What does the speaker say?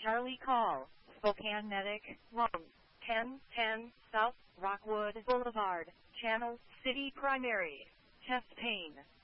Charlie Call, Spokane Medic, Lone, 1010 South Rockwood Boulevard, Channel City Primary, chest pain.